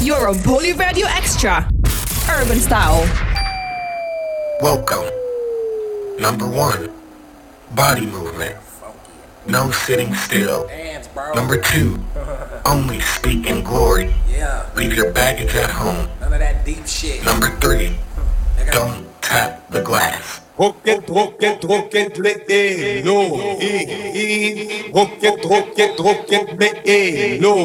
You're on Poly Radio Extra. Urban Style. Welcome. Number 1, body movement. No sitting still. Number 2, only speak in glory. Leave your baggage at home. None of that deep shit. Number 3, don't tap the glass. Rocket, me, no.